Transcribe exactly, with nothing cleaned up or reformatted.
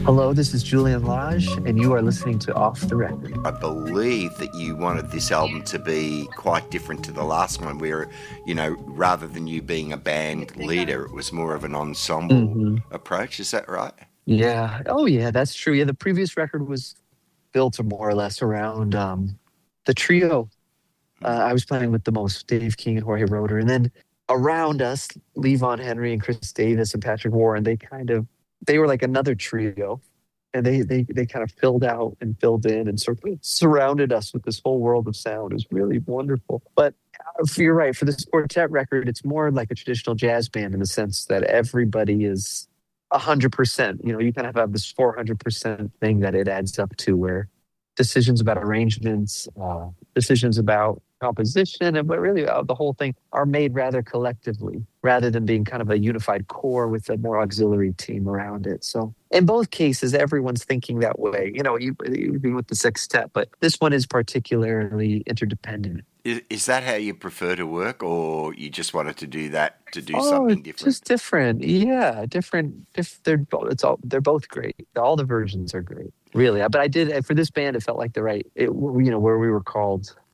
Hello, this is Julian Lage, and you are listening to Off the Record. I believe that you wanted this album to be quite different to the last one, where, you know, rather than you being a band leader, it was more of an ensemble mm-hmm. approach. Is that right? Yeah. Oh, yeah, that's true. Yeah, the previous record was built more or less around um, the trio. Uh, I was playing with the most, Dave King and Jorge Roeder. And then around us, Levon Henry and Chris Davis and Patrick Warren, they kind of, they were like another trio. And they, they, they kind of filled out and filled in and sort of surrounded us with this whole world of sound. It was really wonderful. But you're right, for this quartet record, it's more like a traditional jazz band in the sense that everybody is one hundred percent. You know, you kind of have this four hundred percent thing that it adds up to, where decisions about arrangements, uh, decisions about composition, and but really uh, the whole thing are made rather collectively, rather than being kind of a unified core with a more auxiliary team around it. So in both cases, everyone's thinking that way. You know, you, you be with the sextet, but this one is particularly interdependent. Is, is that how you prefer to work, or you just wanted to do that to do oh, something different? Just different, yeah, different. If they're it's all they're both great. All the versions are great, really. But I did for this band, it felt like the right. It, you know, where we were called